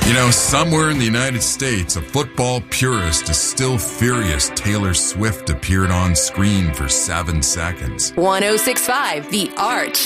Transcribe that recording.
You know, somewhere in the United States, a football purist is still furious Taylor Swift appeared on screen for 7 seconds. 106.5 The Arch.